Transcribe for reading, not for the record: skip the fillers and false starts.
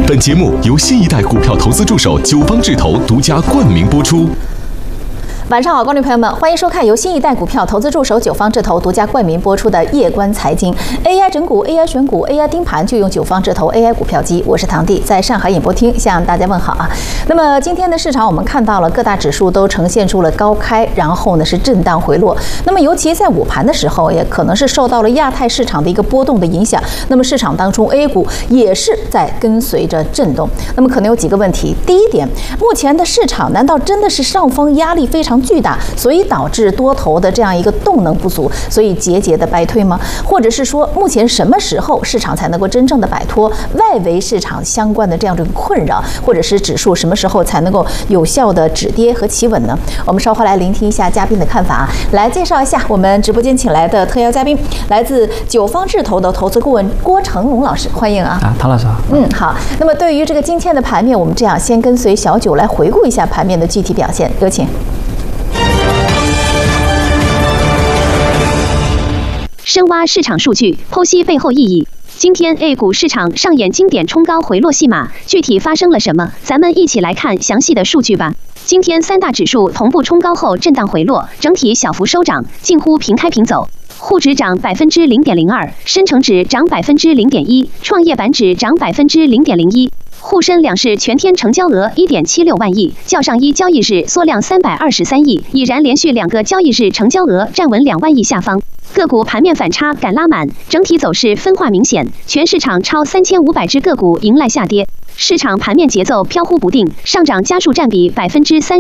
本节目由新一代股票投资助手九方智投独家冠名播出。 晚上好，观众朋友们，欢迎收看由新一代股票投资助手九方智投独家冠名播出的《夜观财经》AI 整股、AI 选股、AI 盯盘，就用九方智投 AI 股票机。我是唐弟，在上海演播厅向大家问好啊。那么今天的市场，我们看到了各大指数都呈现出了高开，然后呢是震荡回落。那么尤其在午盘的时候，也可能是受到了亚太市场的一个波动的影响。那么市场当中 A 股也是在跟随着震动。那么可能有几个问题。第一点，目前的市场难道真的是上方压力非常巨大，所以导致多头的这样一个动能不足，所以节节的败退吗？或者是说，目前什么时候市场才能够真正的摆脱外围市场相关的这样的困扰，或者是指数什么时候才能够有效的止跌和企稳呢？我们稍后来聆听一下嘉宾的看法，来介绍一下我们直播间请来的特邀嘉宾，来自九方智投的投资顾问郭成龙老师，欢迎啊！ 唐老师好。 好。那么对于这个今天的盘面，我们这样先跟随小九来回顾一下盘面的具体表现，有请。 深挖市场数据，剖析背后意义。今天 A 股市场上演经典冲高回落戏码，具体发生了什么？咱们一起来看详细的数据吧。今天三大指数同步冲高后震荡回落，整体小幅收涨，近乎平开平走。沪指涨0.02%，深成指涨0.1%，创业板指涨0.01%。沪深两市全天成交额1.76万亿，较上一交易日缩量323亿，已然连续2个交易日成交额站稳2万亿下方。个股盘面反差感拉满，整体走势分化明显，全市场超3500只个股迎来下跌。市场盘面节奏飘忽不定，上涨家数占比30%。